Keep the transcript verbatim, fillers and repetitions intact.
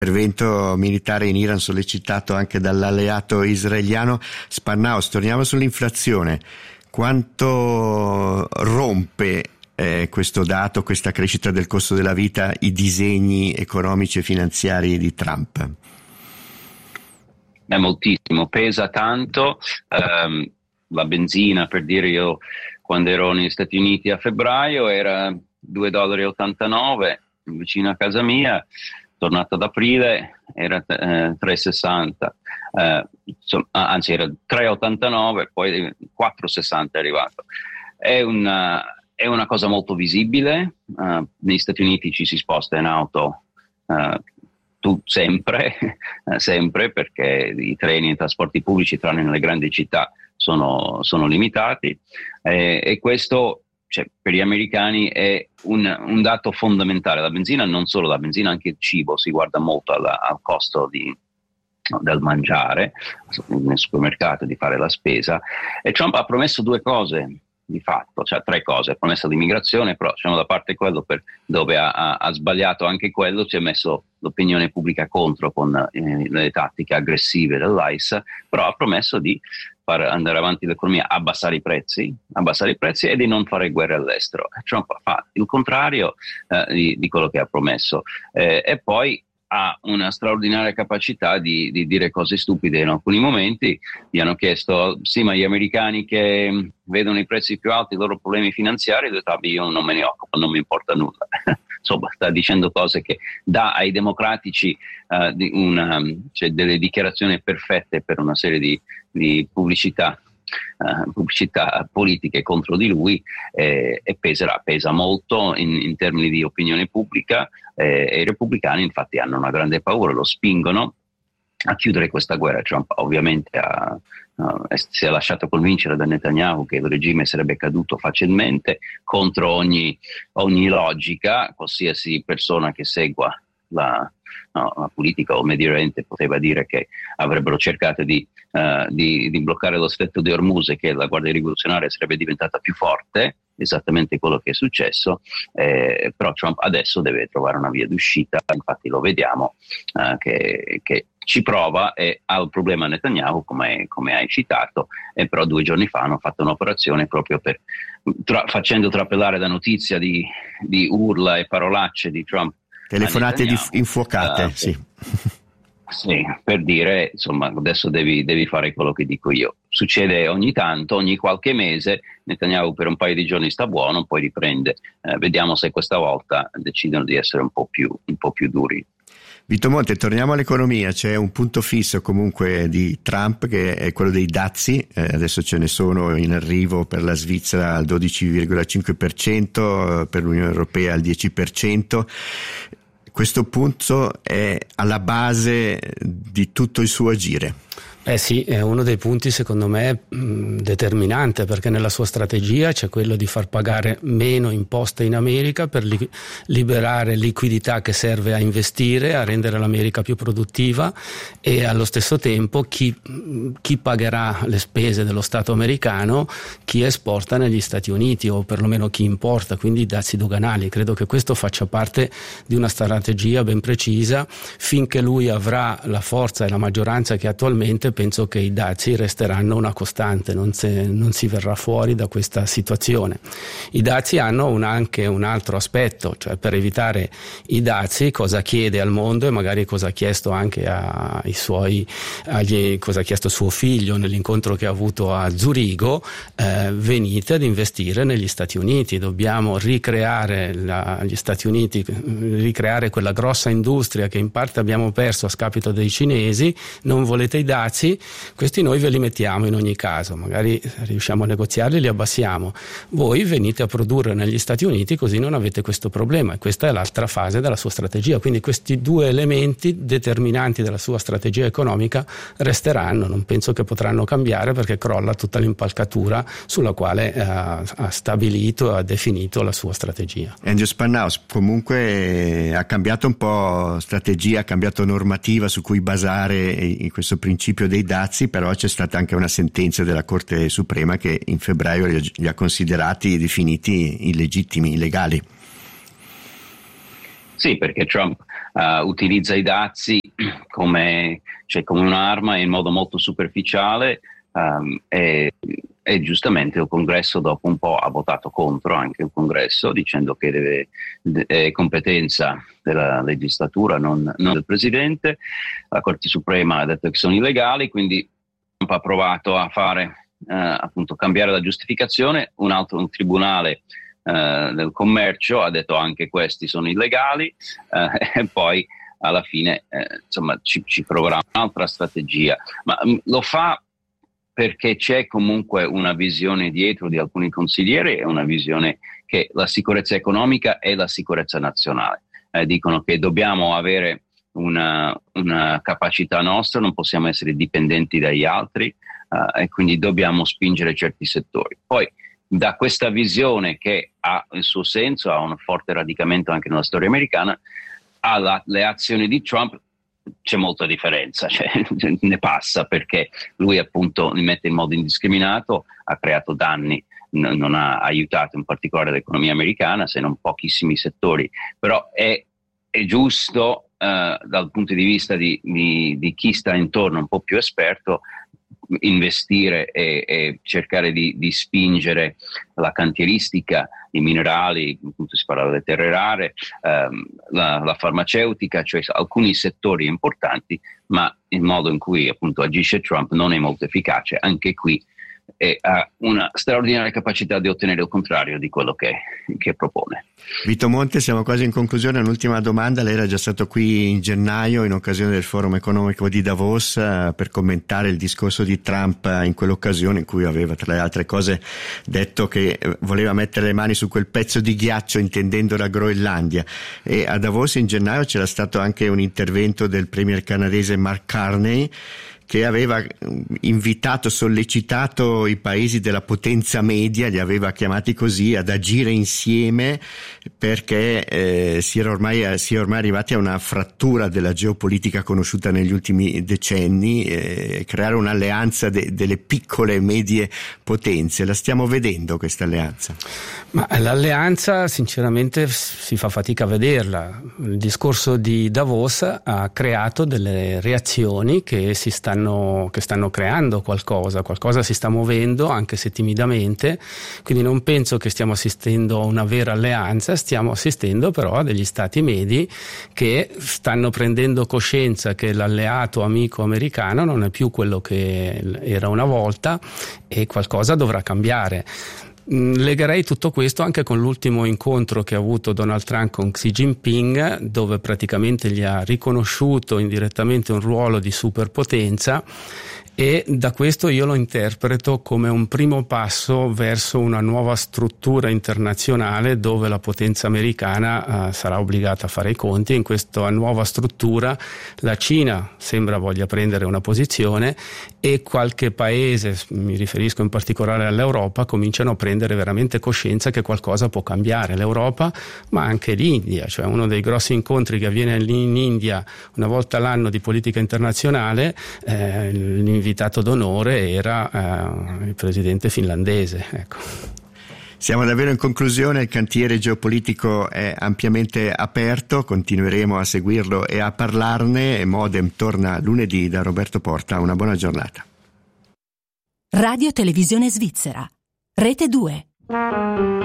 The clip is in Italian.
Intervento militare in Iran sollecitato anche dall'alleato israeliano. Spannaus, torniamo sull'inflazione. Quanto rompe eh, questo dato, questa crescita del costo della vita, i disegni economici e finanziari di Trump? È moltissimo, pesa tanto. Um, la benzina, per dire, io quando ero negli Stati Uniti a febbraio era due dollari e ottantanove, vicino a casa mia. Tornato ad aprile era eh, tre virgola sessanta, eh, insomma, anzi era tre virgola ottantanove, poi quattro virgola sessanta è arrivato. È una, è una cosa molto visibile. Uh, negli Stati Uniti ci si sposta in auto uh, tu, sempre, sempre, perché i treni e i trasporti pubblici, tranne nelle grandi città, sono, sono limitati, eh, e questo, cioè, per gli americani è un, un dato fondamentale. La benzina, non solo la benzina, anche il cibo, si guarda molto alla, al costo di, del mangiare nel supermercato, di fare la spesa, e Trump ha promesso due cose di fatto, cioè tre cose. Ha promesso l'immigrazione, però diciamo da parte quello per dove ha, ha, ha sbagliato anche quello, ci ha messo l'opinione pubblica contro con eh, le tattiche aggressive dell'I C E, però ha promesso di far andare avanti l'economia, abbassare i prezzi, abbassare i prezzi e di non fare guerre all'estero. Trump fa il contrario eh, di, di quello che ha promesso, eh, e poi ha una straordinaria capacità di, di dire cose stupide in alcuni momenti. Gli hanno chiesto, sì, ma gli americani che vedono i prezzi più alti, i loro problemi finanziari, lui ha detto, io non me ne occupo, non mi importa nulla. Insomma, sta dicendo cose che dà ai democratici uh, di una, cioè delle dichiarazioni perfette per una serie di, di pubblicità, uh, pubblicità politiche contro di lui, eh, e peserà, pesa molto in, in termini di opinione pubblica, eh, e i repubblicani infatti hanno una grande paura, lo spingono a chiudere questa guerra. Trump ovviamente ha, uh, si è lasciato convincere da Netanyahu che il regime sarebbe caduto facilmente, contro ogni, ogni logica. Qualsiasi persona che segua la, no, la politica o Medio Oriente poteva dire che avrebbero cercato di, uh, di, di bloccare lo stretto di Hormuz e che la Guardia rivoluzionaria sarebbe diventata più forte, esattamente quello che è successo, eh, però Trump adesso deve trovare una via d'uscita. Infatti lo vediamo uh, che, che ci prova, e ha il problema Netanyahu, come, come hai citato, e però due giorni fa hanno fatto un'operazione proprio per tra, facendo trapelare la notizia di, di urla e parolacce di Trump, telefonate di, infuocate, uh, sì. Sì, per dire, insomma, adesso devi, devi fare quello che dico io. Succede ogni tanto, ogni qualche mese. Netanyahu per un paio di giorni sta buono, poi riprende. Eh, vediamo se questa volta decidono di essere un po' più, un po' più duri. Vito Monte, torniamo all'economia. C'è un punto fisso comunque di Trump, che è quello dei dazi. Eh, adesso ce ne sono in arrivo per la Svizzera al dodici virgola cinque per cento, per l'Unione Europea al dieci per cento. Questo punto è alla base di tutto il suo agire. Eh sì, è uno dei punti secondo me mh, determinante, perché nella sua strategia c'è quello di far pagare meno imposte in America per li- liberare liquidità che serve a investire, a rendere l'America più produttiva, e allo stesso tempo chi, chi pagherà le spese dello Stato americano? Chi esporta negli Stati Uniti, o perlomeno chi importa, quindi i dazi doganali. Credo che questo faccia parte di una strategia ben precisa. Finché lui avrà la forza e la maggioranza che attualmente, penso che i dazi resteranno una costante, non, se, non si verrà fuori da questa situazione. I dazi hanno un, anche un altro aspetto, cioè per evitare i dazi cosa chiede al mondo, e magari cosa ha chiesto anche ai suoi, agli, cosa ha chiesto suo figlio nell'incontro che ha avuto a Zurigo: eh, venite ad investire negli Stati Uniti, dobbiamo ricreare la, gli Stati Uniti, ricreare quella grossa industria che in parte abbiamo perso a scapito dei cinesi. Non volete i dazi? Questi noi ve li mettiamo in ogni caso, magari riusciamo a negoziarli, li abbassiamo. Voi venite a produrre negli Stati Uniti, così non avete questo problema, e questa è l'altra fase della sua strategia. Quindi questi due elementi determinanti della sua strategia economica resteranno, non penso che potranno cambiare, perché crolla tutta l'impalcatura sulla quale eh, ha stabilito e ha definito la sua strategia. Andrew Spannaus comunque ha cambiato un po' strategia, ha cambiato normativa su cui basare in questo principio dei dazi, però c'è stata anche una sentenza della Corte Suprema che in febbraio li ha considerati definiti illegittimi, illegali. Sì, perché Trump uh, utilizza i dazi come, cioè, come un'arma in modo molto superficiale, um, e, e giustamente il Congresso dopo un po' ha votato contro, anche il Congresso, dicendo che deve, è competenza della legislatura, non, non del Presidente. La Corte Suprema ha detto che sono illegali, quindi Trump ha provato a fare Uh, appunto cambiare la giustificazione. Un altro un tribunale uh, del commercio ha detto anche questi sono illegali, uh, e poi alla fine uh, insomma ci, ci proverà un'altra strategia, ma um, lo fa perché c'è comunque una visione dietro di alcuni consiglieri, e una visione che la sicurezza economica è la sicurezza nazionale. Uh, dicono che dobbiamo avere una, una capacità nostra, non possiamo essere dipendenti dagli altri. Uh, e quindi dobbiamo spingere certi settori. Poi da questa visione, che ha il suo senso, ha un forte radicamento anche nella storia americana, alle azioni di Trump c'è molta differenza, cioè, ne passa, perché lui appunto li mette in modo indiscriminato, ha creato danni, n- non ha aiutato in particolare l'economia americana, se non pochissimi settori, però è, è giusto uh, dal punto di vista di, di, di chi sta intorno, un po' più esperto, investire e, e cercare di, di spingere la cantieristica, i minerali, appunto si parla delle terre rare, ehm, la, la farmaceutica, cioè alcuni settori importanti, ma il modo in cui appunto agisce Trump non è molto efficace. Anche qui e ha una straordinaria capacità di ottenere il contrario di quello che, che propone. Vito Monte, siamo quasi in conclusione. Un'ultima domanda: lei era già stato qui in gennaio in occasione del forum economico di Davos uh, per commentare il discorso di Trump uh, in quell'occasione, in cui aveva tra le altre cose detto che uh, voleva mettere le mani su quel pezzo di ghiaccio, intendendo la Groenlandia. E a Davos in gennaio c'era stato anche un intervento del premier canadese Mark Carney, che aveva invitato, sollecitato i paesi della potenza media, li aveva chiamati così, ad agire insieme, perché eh, si era ormai si è ormai arrivati a una frattura della geopolitica conosciuta negli ultimi decenni, eh, creare un'alleanza de, delle piccole e medie potenze. La stiamo vedendo questa alleanza? Ma l'alleanza sinceramente si fa fatica a vederla. Il discorso di Davos ha creato delle reazioni che si stanno che stanno creando qualcosa, qualcosa si sta muovendo, anche se timidamente, quindi non penso che stiamo assistendo a una vera alleanza, stiamo assistendo però a degli stati medi che stanno prendendo coscienza che l'alleato amico americano non è più quello che era una volta e qualcosa dovrà cambiare. Legherei tutto questo anche con l'ultimo incontro che ha avuto Donald Trump con Xi Jinping, dove praticamente gli ha riconosciuto indirettamente un ruolo di superpotenza, e da questo io lo interpreto come un primo passo verso una nuova struttura internazionale dove la potenza americana uh, sarà obbligata a fare i conti. In questa nuova struttura la Cina sembra voglia prendere una posizione e qualche paese, mi riferisco in particolare all'Europa, cominciano a prendere veramente coscienza che qualcosa può cambiare. L'Europa, ma anche l'India, cioè uno dei grossi incontri che avviene in India una volta l'anno di politica internazionale, eh, l'invitato d'onore era eh, il presidente finlandese. Ecco. Siamo davvero in conclusione, il cantiere geopolitico è ampiamente aperto, continueremo a seguirlo e a parlarne. Modem torna lunedì da Roberto Porta, una buona giornata. Radio Televisione Svizzera, Rete due.